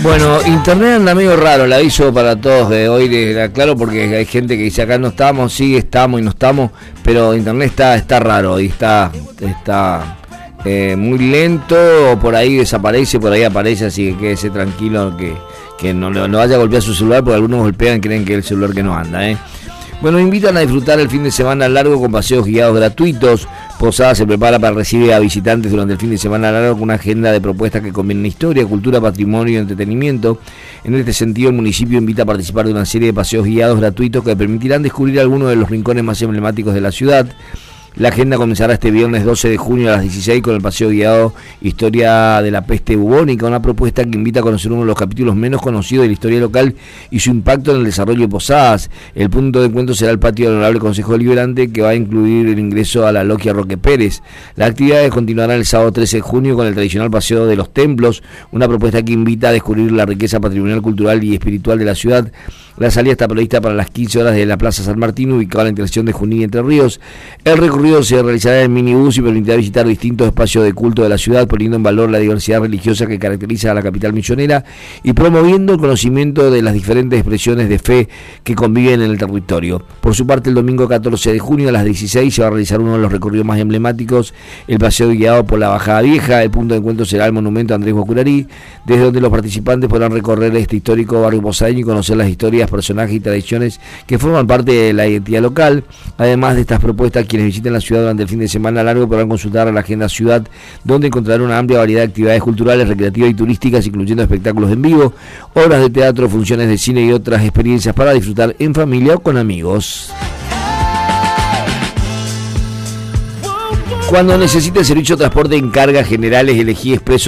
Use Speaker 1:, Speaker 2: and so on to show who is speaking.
Speaker 1: Bueno, internet anda medio raro, la aviso para todos de hoy, claro, porque hay gente que dice acá no estamos, sí estamos y no estamos, pero internet está raro y está muy lento, por ahí desaparece, por ahí aparece, así que quédese tranquilo que no vaya a golpear su celular, porque algunos golpean y creen que es el celular que no anda, Bueno, invitan a disfrutar el fin de semana largo con paseos guiados gratuitos. Posada se prepara para recibir a visitantes durante el fin de semana largo con una agenda de propuestas que combinan historia, cultura, patrimonio y entretenimiento. En este sentido, el municipio invita a participar de una serie de paseos guiados gratuitos que permitirán descubrir algunos de los rincones más emblemáticos de la ciudad. La agenda comenzará este viernes 12 de junio a las 16 con el paseo guiado Historia de la Peste Bubónica, una propuesta que invita a conocer uno de los capítulos menos conocidos de la historia local y su impacto en el desarrollo de Posadas. El punto de encuentro será el patio del Honorable Consejo Deliberante, que va a incluir el ingreso a la Logia Roque Pérez. Las actividades continuarán el sábado 13 de junio con el tradicional paseo de los templos, una propuesta que invita a descubrir la riqueza patrimonial, cultural y espiritual de la ciudad. La salida está prevista para las 15 horas de la Plaza San Martín, ubicada en la intersección de Junín y Entre Ríos. El recorrido se realizará en minibús y permitirá visitar distintos espacios de culto de la ciudad, poniendo en valor la diversidad religiosa que caracteriza a la capital misionera y promoviendo el conocimiento de las diferentes expresiones de fe que conviven en el territorio. Por su parte, el domingo 14 de junio a las 16 se va a realizar uno de los recorridos más emblemáticos, el paseo guiado por la Bajada Vieja. El punto de encuentro será el monumento a Andrés Guacurarí, desde donde los participantes podrán recorrer este histórico barrio posadeño y conocer las historias, personajes y tradiciones que forman parte de la identidad local. Además de estas propuestas, quienes visiten la ciudad durante el fin de semana largo podrán consultar a la Agenda Ciudad, donde encontrarán una amplia variedad de actividades culturales, recreativas y turísticas, incluyendo espectáculos en vivo, obras de teatro, funciones de cine y otras experiencias para disfrutar en familia o con amigos. Cuando necesites servicio de transporte en cargas generales, elegí Expreso